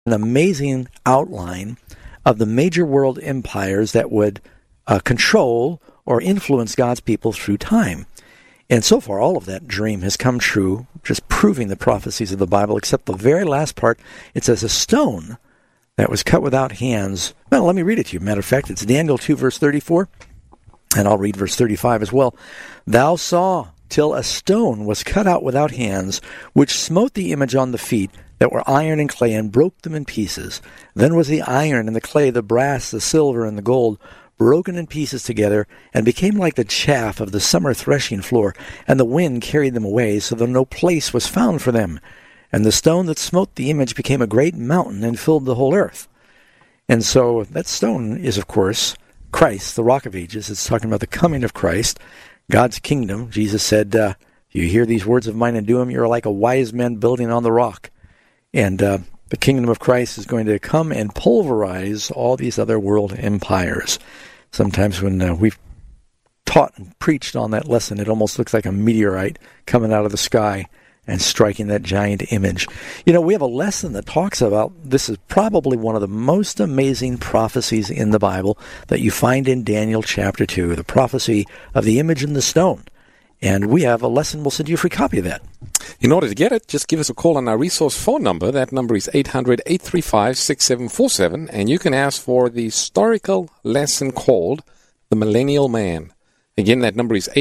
an amazing outline of the major world empires that would control or influence God's people through time. And so far, all of that dream has come true, just proving the prophecies of the Bible, except the very last part. It says, a stone that was cut without hands. Well, let me read it to you. Matter of fact, it's Daniel 2, verse 34, and I'll read verse 35 as well. Thou saw till a stone was cut out without hands, which smote the image on the feet, that were iron and clay, and broke them in pieces. Then was the iron and the clay, the brass, the silver, and the gold, broken in pieces together, and became like the chaff of the summer threshing floor, and the wind carried them away, so that no place was found for them. And the stone that smote the image became a great mountain, and filled the whole earth. And so that stone is, of course, Christ, the Rock of Ages. It's talking about the coming of Christ, God's kingdom. Jesus said, you hear these words of mine and do them, you're like a wise man building on the rock. And the kingdom of Christ is going to come and pulverize all these other world empires. Sometimes when we've taught and preached on that lesson, it almost looks like a meteorite coming out of the sky and striking that giant image. You know, we have a lesson that talks about, this is probably one of the most amazing prophecies in the Bible that you find in Daniel chapter 2, the prophecy of the image in the stone. And we have a lesson. We'll send you a free copy of that. In order to get it, just give us a call on our resource phone number. That number is 800-835-6747, and you can ask for the historical lesson called The Millennial Man. Again, that number is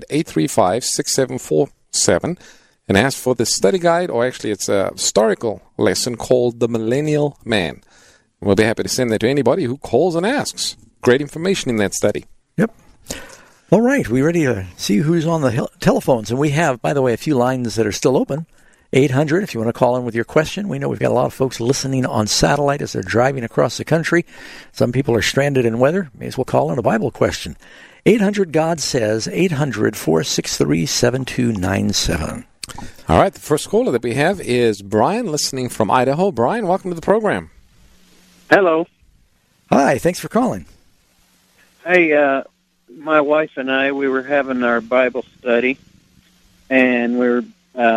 800-835-6747, and ask for the study guide, or actually it's a historical lesson called The Millennial Man. We'll be happy to send that to anybody who calls and asks. Great information in that study. Yep. All right, we're ready to see who's on the telephones. And we have, by the way, a few lines that are still open. 800, if you want to call in with your question. We know we've got a lot of folks listening on satellite as they're driving across the country. Some people are stranded in weather. May as well call in a Bible question. 800, God says, 800-463-7297. All right, the first caller that we have is Brian, listening from Idaho. Brian, welcome to the program. Hello. Hi, thanks for calling. Hey, my wife and I, we were having our Bible study, and we were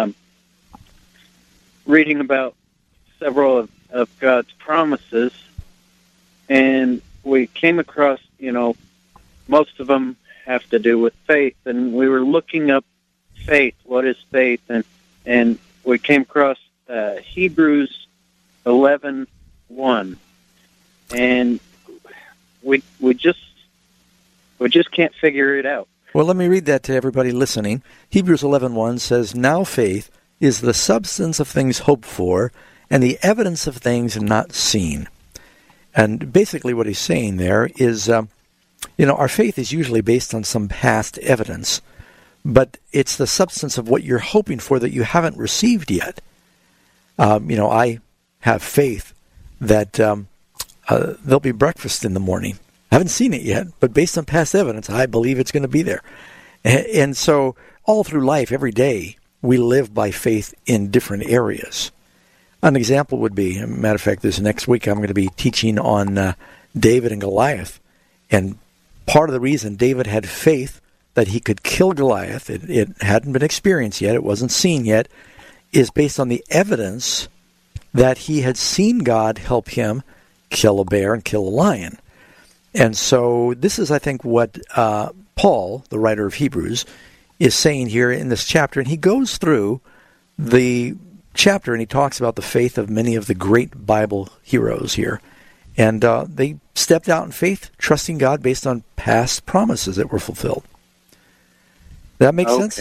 reading about several of God's promises, and we came across, most of them have to do with faith, and we were looking up faith. What is faith? And we came across Hebrews 11:1, and we just can't figure it out. Well, let me read that to everybody listening. Hebrews 11:1 says, Now faith is the substance of things hoped for, and the evidence of things not seen. And basically what he's saying there is, our faith is usually based on some past evidence, but it's the substance of what you're hoping for that you haven't received yet. I have faith that there'll be breakfast in the morning. I haven't seen it yet, but based on past evidence, I believe it's going to be there. And so all through life, every day, we live by faith in different areas. An example would be, as a matter of fact, this next week I'm going to be teaching on David and Goliath. And part of the reason David had faith that he could kill Goliath, it hadn't been experienced yet, it wasn't seen yet, is based on the evidence that he had seen God help him kill a bear and kill a lion. And so this is, I think, what Paul, the writer of Hebrews, is saying here in this chapter. And he goes through the chapter and he talks about the faith of many of the great Bible heroes here. And they stepped out in faith, trusting God based on past promises that were fulfilled. Does that make sense?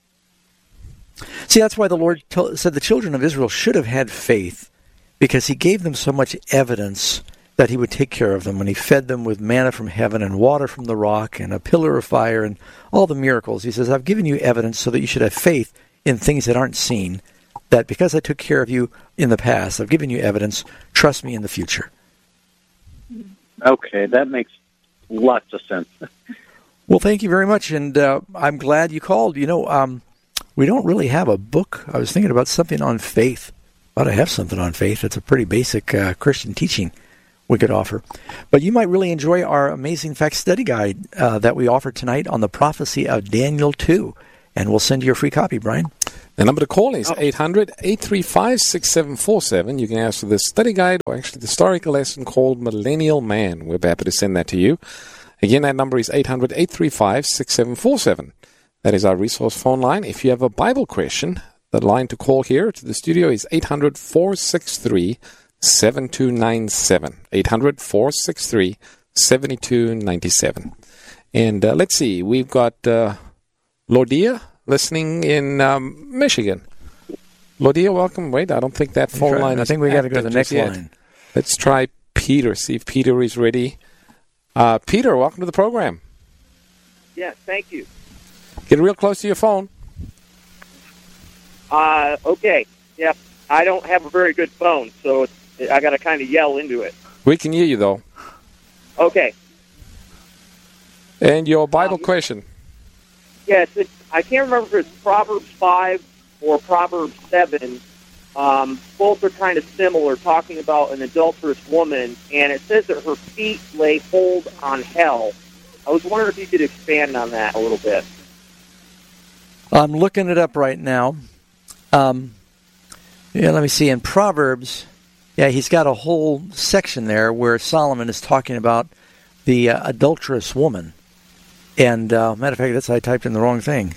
See, that's why the Lord said the children of Israel should have had faith, because he gave them so much evidence that he would take care of them when he fed them with manna from heaven and water from the rock and a pillar of fire and all the miracles. He says, I've given you evidence so that you should have faith in things that aren't seen, that because I took care of you in the past, I've given you evidence, trust me in the future. Okay, that makes lots of sense. Well, thank you very much, and I'm glad you called. We don't really have a book. I was thinking about something on faith. Ought to have something on faith. It's a pretty basic Christian teaching we could offer. But you might really enjoy our Amazing Facts study guide that we offer tonight on the prophecy of Daniel 2. And we'll send you a free copy, Brian. The number to call is 800-835-6747. You can ask for the study guide or actually the historical lesson called Millennial Man. We're happy to send that to you. Again, that number is 800-835-6747. That is our resource phone line. If you have a Bible question, the line to call here to the studio is 800-463-7297. 800-463-7297. And let's see, we've got Lordia listening in Michigan. Lordia, welcome. Wait, I don't think that phone line is I think we got to go to the next yet. line. Let's try Peter, see if Peter is ready. Peter, welcome to the program. Yes, thank you. Get real close to your phone. Okay. Yep. I don't have a very good phone, so I got to kind of yell into it. We can hear you, though. Okay. And your Bible question. Yes, I can't remember if it's Proverbs 5 or Proverbs 7. Both are kind of similar, talking about an adulterous woman, and it says that her feet lay hold on hell. I was wondering if you could expand on that a little bit. I'm looking it up right now. Let me see. In Proverbs, he's got a whole section there where Solomon is talking about the adulterous woman. And, matter of fact, I typed in the wrong thing.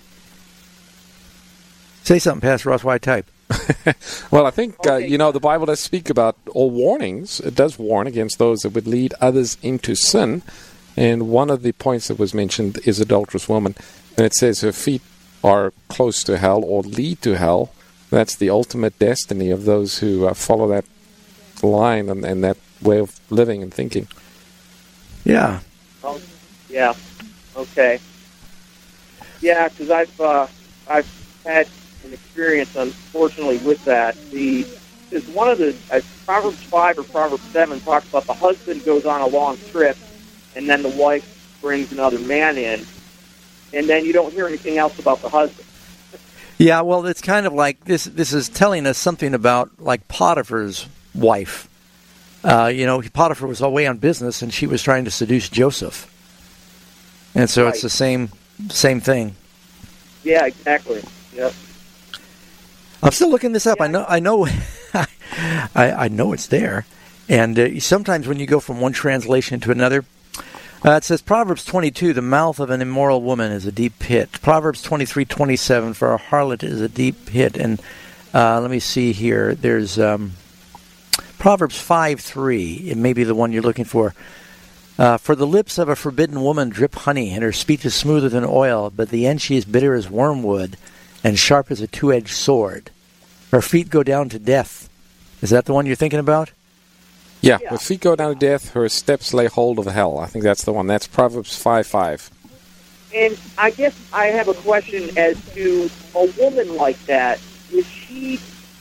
Say something, Pastor Ross, why I type. Well, I think, the Bible does speak about all warnings. It does warn against those that would lead others into sin. And one of the points that was mentioned is adulterous woman. And it says her feet are close to hell or lead to hell. That's the ultimate destiny of those who follow that line and that way of living and thinking. Yeah. Oh, yeah. Okay. Yeah, because I've had an experience, unfortunately, with that. Is one of the Proverbs 5 or Proverbs 7 talks about the husband goes on a long trip, and then the wife brings another man in, and then you don't hear anything else about the husband. Yeah, well, it's kind of like this is telling us something about like Potiphar's wife. Potiphar was away on business, and she was trying to seduce Joseph. And so It's the same thing. Yeah, exactly. Yep. I'm still looking this up. Yeah. I know I know it's there. And sometimes when you go from one translation to another, it says Proverbs 22, the mouth of an immoral woman is a deep pit. Proverbs 23:27, for a harlot is a deep pit. And let me see here. There's Proverbs 5:3. It may be the one you're looking for. For the lips of a forbidden woman drip honey, and her speech is smoother than oil, but the end she is bitter as wormwood, and sharp as a two-edged sword. Her feet go down to death. Is that the one you're thinking about? Yeah, her feet go down to death, her steps lay hold of hell. I think that's the one. That's Proverbs 5:5. And I guess I have a question as to a woman like that. Is she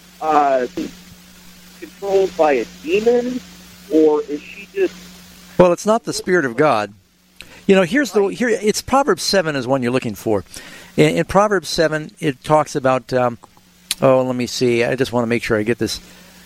controlled by a demon, or is she just... Well, it's not the Spirit of God. It's Proverbs 7 is one you're looking for. In Proverbs 7, it talks about, let me see. I just want to make sure I get this.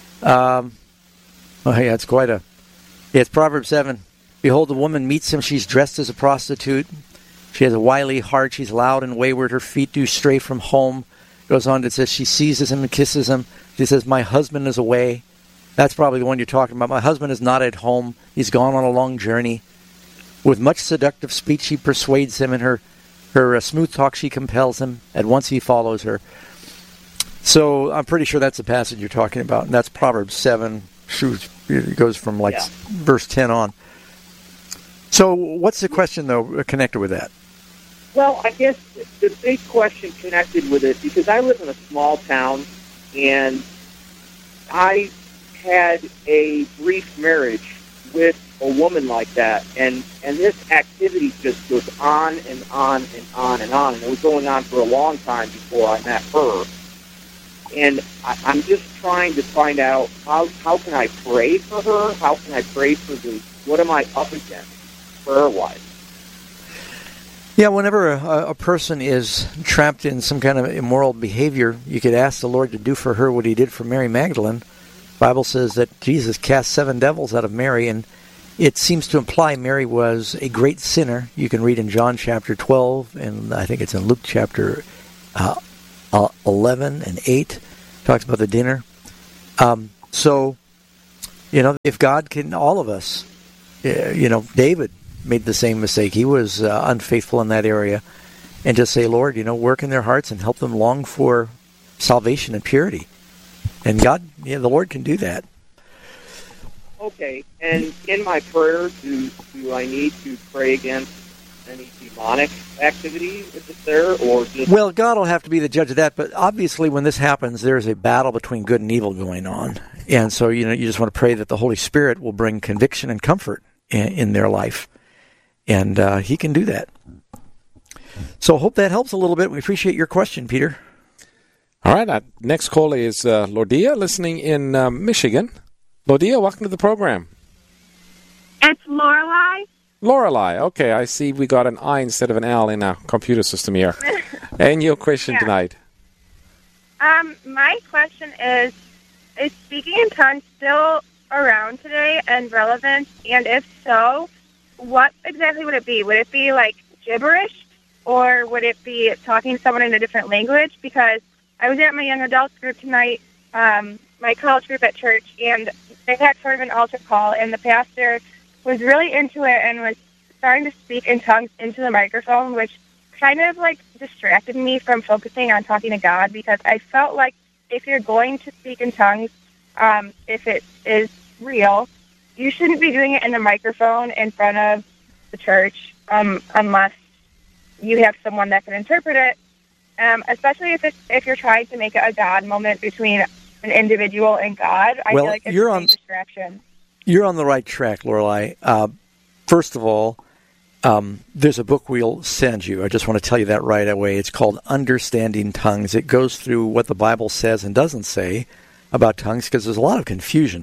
It's it's Proverbs 7. Behold, the woman meets him. She's dressed as a prostitute. She has a wily heart. She's loud and wayward. Her feet do stray from home. Goes on to say she seizes him and kisses him. She says, my husband is away. That's probably the one you're talking about. My husband is not at home. He's gone on a long journey. With much seductive speech, she persuades him. In her smooth talk, she compels him. At once he follows her. So I'm pretty sure that's the passage you're talking about. And that's Proverbs 7. It goes from verse 10 on. So what's the question, though, connected with that? Well, I guess the big question connected with it, because I live in a small town, and I had a brief marriage with a woman like that, and this activity just goes on and on and on and on, and it was going on for a long time before I met her. And I'm just trying to find out how can I pray for her? How can I pray for what am I up against prayer-wise? Yeah, whenever a person is trapped in some kind of immoral behavior, you could ask the Lord to do for her what he did for Mary Magdalene. The Bible says that Jesus cast 7 devils out of Mary, and it seems to imply Mary was a great sinner. You can read in John chapter 12, and I think it's in Luke chapter 11 and 8 talks about the dinner. So, if God can, all of us, David made the same mistake. He was unfaithful in that area. And just say, Lord, work in their hearts and help them long for salvation and purity. And God, the Lord can do that. Okay, and in my prayer, do I need to pray against any demonic activity if it's there, or just... Well, God will have to be the judge of that, but obviously when this happens, there's a battle between good and evil going on. And so, you just want to pray that the Holy Spirit will bring conviction and comfort in their life. And He can do that. So I hope that helps a little bit. We appreciate your question, Peter. All right. Next caller is Lordia, listening in Michigan. Lordia, welcome to the program. It's Lorelei. Lorelei. Okay, I see we got an I instead of an L in our computer system here. And your question tonight? My question is speaking in tongues still around today and relevant? And if so, what exactly would it be? Would it be like gibberish? Or would it be talking to someone in a different language? Because I was at my young adults group tonight, my college group at church, and they had sort of an altar call, and the pastor was really into it and was starting to speak in tongues into the microphone, which kind of like distracted me from focusing on talking to God, because I felt like if you're going to speak in tongues, if it is real, you shouldn't be doing it in the microphone in front of the church unless you have someone that can interpret it, especially if you're trying to make it a God moment between an individual and God. I feel like it's a big distraction. You're on the right track, Lorelei. First of all, there's a book we'll send you. I just want to tell you that right away. It's called Understanding Tongues. It goes through what the Bible says and doesn't say about tongues, because there's a lot of confusion.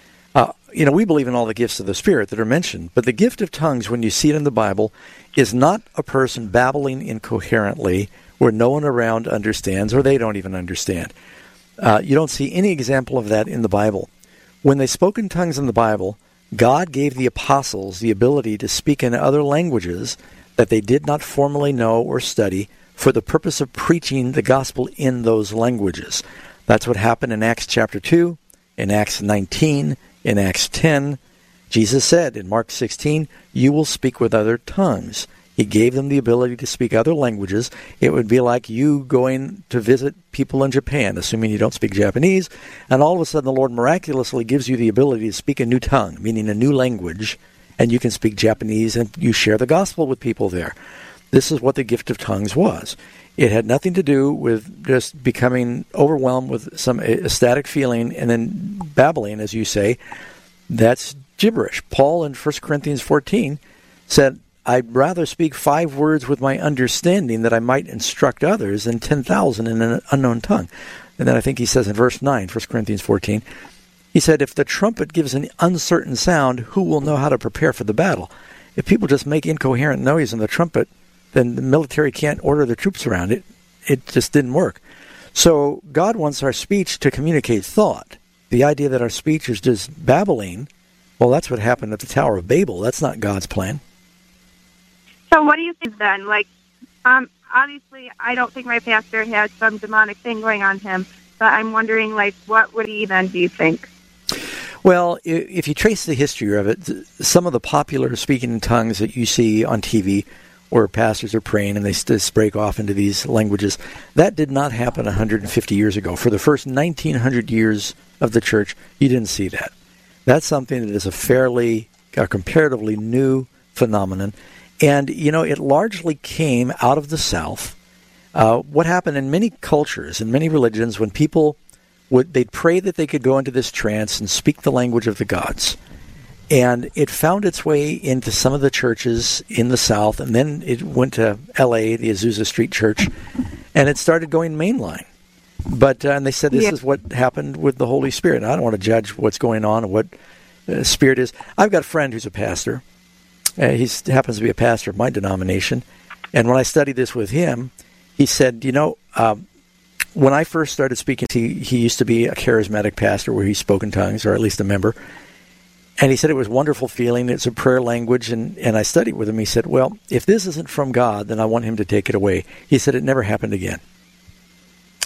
We believe in all the gifts of the Spirit that are mentioned, but the gift of tongues, when you see it in the Bible, is not a person babbling incoherently where no one around understands, or they don't even understand. You don't see any example of that in the Bible. When they spoke in tongues in the Bible, God gave the apostles the ability to speak in other languages that they did not formally know or study for the purpose of preaching the gospel in those languages. That's what happened in Acts chapter 2, in Acts 19, in Acts 10. Jesus said in Mark 16, you will speak with other tongues. He gave them the ability to speak other languages. It would be like you going to visit people in Japan, assuming you don't speak Japanese, and all of a sudden the Lord miraculously gives you the ability to speak a new tongue, meaning a new language, and you can speak Japanese and you share the gospel with people there. This is what the gift of tongues was. It had nothing to do with just becoming overwhelmed with some ecstatic feeling and then babbling, as you say. That's gibberish. Paul in 1 Corinthians 14 said, I'd rather speak 5 words with my understanding that I might instruct others than 10,000 in an unknown tongue. And then I think he says in verse 9, 1 Corinthians 14, he said, if the trumpet gives an uncertain sound, who will know how to prepare for the battle? If people just make incoherent noise in the trumpet, then the military can't order the troops around it. It just didn't work. So God wants our speech to communicate thought. The idea that our speech is just babbling, well, that's what happened at the Tower of Babel. That's not God's plan. So what do you think then? Obviously, I don't think my pastor has some demonic thing going on him, but I'm wondering, what would he then do you think? Well, if you trace the history of it, some of the popular speaking in tongues that you see on TV where pastors are praying and they just break off into these languages, that did not happen 150 years ago. For the first 1900 years of the church, you didn't see that. That's something that is a comparatively new phenomenon. And, it largely came out of the South. What happened in many cultures, in many religions, when people they'd pray that they could go into this trance and speak the language of the gods. And it found its way into some of the churches in the South, and then it went to L.A., the Azusa Street Church, and it started going mainline. But and they said this is what happened with the Holy Spirit. And I don't want to judge what's going on and what Spirit is. I've got a friend who's a pastor. He happens to be a pastor of my denomination. And when I studied this with him, he said, when I first started speaking, he used to be a charismatic pastor where he spoke in tongues, or at least a member. And he said it was a wonderful feeling. It's a prayer language. And I studied with him. He said, well, if this isn't from God, then I want him to take it away. He said it never happened again.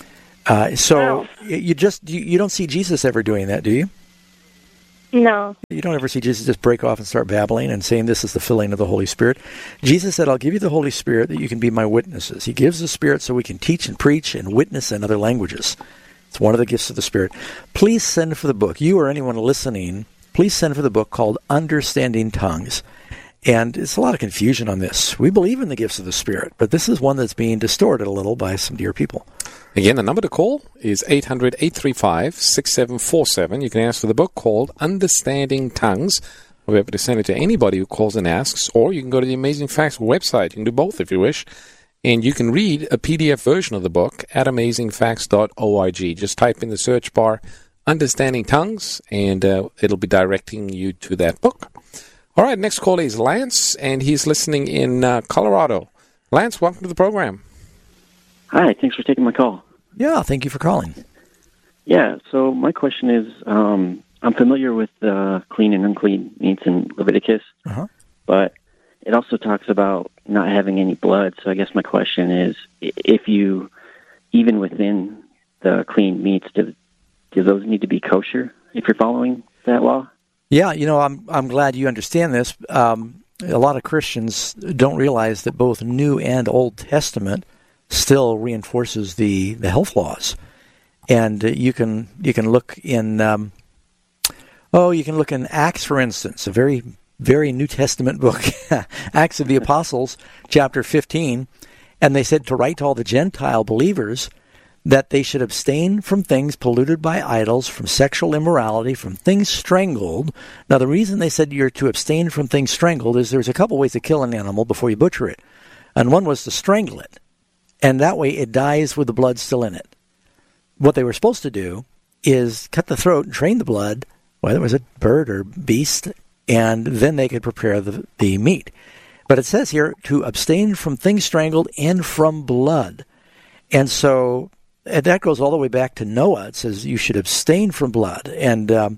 So you don't see Jesus ever doing that, do you? No. You don't ever see Jesus just break off and start babbling and saying this is the filling of the Holy Spirit. Jesus said, I'll give you the Holy Spirit that you can be my witnesses. He gives the Spirit so we can teach and preach and witness in other languages. It's one of the gifts of the Spirit. Please send for the book. You or anyone listening, please send for the book called Understanding Tongues. And it's a lot of confusion on this. We believe in the gifts of the Spirit, but this is one that's being distorted a little by some dear people. Again, the number to call is 800-835-6747. You can ask for the book called Understanding Tongues. We'll be able to send it to anybody who calls and asks, or you can go to the Amazing Facts website. You can do both if you wish. And you can read a PDF version of the book at amazingfacts.org. Just type in the search bar Understanding Tongues, and it'll be directing you to that book. All right, next caller is Lance, and he's listening in Colorado. Lance, welcome to the program. Hi, thanks for taking my call. Yeah, thank you for calling. Yeah, so my question is, I'm familiar with clean and unclean meats in Leviticus, but it also talks about not having any blood. So I guess my question is, if you, even within the clean meats, do those need to be kosher if you're following that law? Yeah, I'm glad you understand this. A lot of Christians don't realize that both New and Old Testament still reinforces the health laws, and you can look in Acts, for instance, a very very New Testament book, Acts of the Apostles, chapter 15, and they said to write to all the Gentile believers that they should abstain from things polluted by idols, from sexual immorality, from things strangled. Now, the reason they said you're to abstain from things strangled is there's a couple ways to kill an animal before you butcher it. And one was to strangle it. And that way it dies with the blood still in it. What they were supposed to do is cut the throat and drain the blood, whether it was a bird or beast, and then they could prepare the meat. But it says here to abstain from things strangled and from blood. And so and that goes all the way back to Noah. It says you should abstain from blood. And, the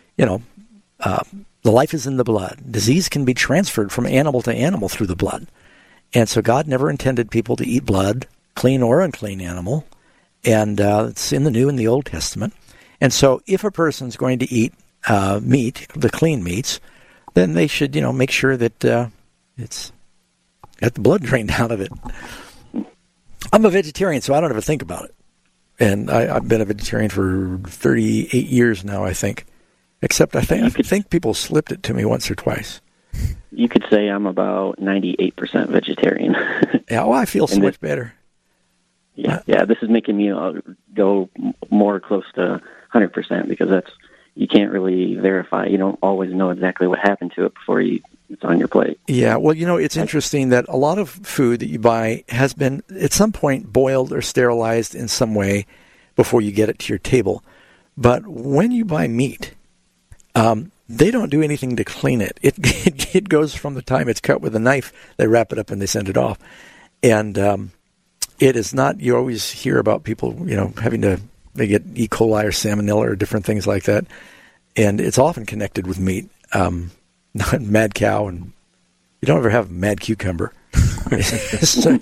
life is in the blood. Disease can be transferred from animal to animal through the blood. And so God never intended people to eat blood, clean or unclean animal. And it's in the New and the Old Testament. And so if a person's going to eat meat, the clean meats, then they should, make sure that it's got the blood drained out of it. I'm a vegetarian, so I don't ever think about it. And I've been a vegetarian for 38 years now, I think. Except I think people slipped it to me once or twice. You could say I'm about 98% vegetarian. Yeah, well, I feel so much better. Yeah, this is making me go more close to 100% because you can't really verify. You don't always know exactly what happened to it before it's on your plate. Yeah, well, it's interesting that a lot of food that you buy has been at some point boiled or sterilized in some way before you get it to your table. But when you buy meat, they don't do anything to clean it. It goes from the time it's cut with a knife, they wrap it up and they send it off. And it is not, you always hear about people, they get E. coli or salmonella or different things like that. And it's often connected with meat. Mad cow, and you don't ever have mad cucumber. so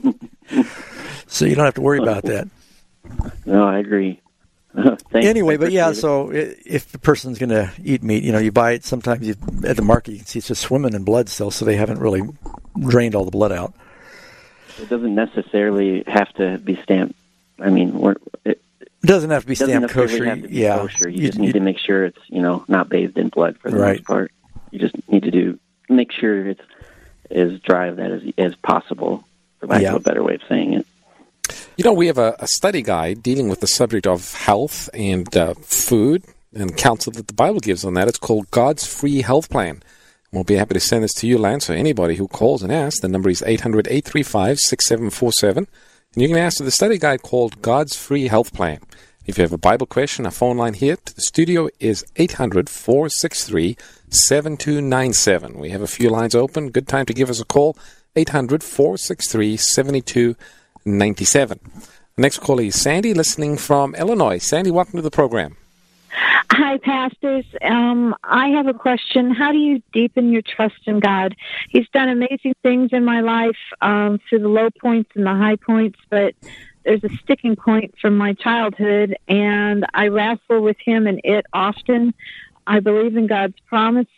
you don't have to worry about that. No, I agree. Anyway, but yeah, so if the person's going to eat meat, you buy it, sometimes at the market you can see it's just swimming in blood still, so they haven't really drained all the blood out. It doesn't necessarily have to be stamped. I mean, it doesn't have to be stamped kosher. Kosher. You just need to make sure it's, not bathed in blood for the most part. You just need to make sure it's as dry of that as possible, for lack of a better way of saying it. We have a study guide dealing with the subject of health and food and counsel that the Bible gives on that. It's called God's Free Health Plan. We'll be happy to send this to you, Lance, or anybody who calls and asks. The number is 800-835-6747. And you can ask for the study guide called God's Free Health Plan. If you have a Bible question, our phone line here to the studio is 800-463-7297. We have a few lines open. Good time to give us a call, 800-463-7297. Next caller is Sandy, listening from Illinois. Sandy, welcome to the program. Hi, pastors. I have a question. How do you deepen your trust in God? He's done amazing things in my life through the low points and the high points, but there's a sticking point from my childhood, and I wrestle with him and it often. I believe in God's promise